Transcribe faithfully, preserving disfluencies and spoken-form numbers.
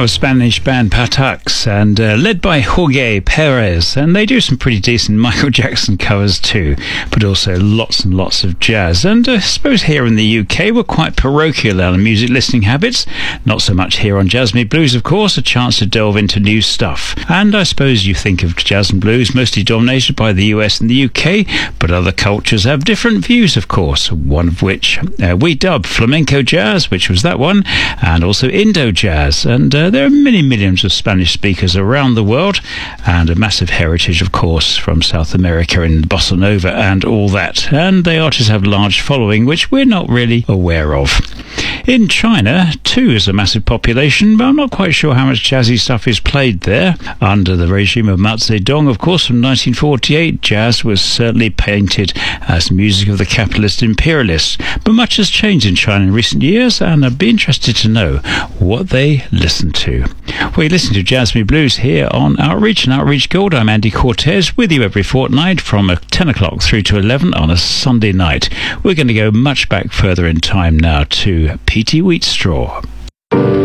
was Spanish band Patux, and uh, led by Jorge Perez, and they do some pretty decent Michael Jackson covers too, but also lots and lots of jazz. And uh, I suppose here in the U K we're quite parochial in our music listening habits, not so much here on Jazz Me Blues, of course, a chance to delve into new stuff. And I suppose you think of jazz and blues mostly dominated by the U S and the U K, but other cultures have different views, of course, one of which uh, we dub flamenco jazz, which was that one, and also Indo jazz. And uh, there are many millions of Spanish speakers around the world, and a massive heritage, of course, from South America in bossa nova and all that. And the artists have a large following, which we're not really aware of. In China, too, is a massive population, but I'm not quite sure how much jazzy stuff is played there. Under the regime of Mao Zedong, of course, from nineteen forty-eight, jazz was certainly painted as music of the capitalist imperialists. But much has changed in China in recent years, and I'd be interested to know what they listen to. Well, you listen to Jazz Me Blues here on Outreach and Outreach Gold. I'm Andy Cortez, with you every fortnight from ten o'clock through to eleven on a Sunday night. We're going to go much back further in time now to Petey Wheatstraw.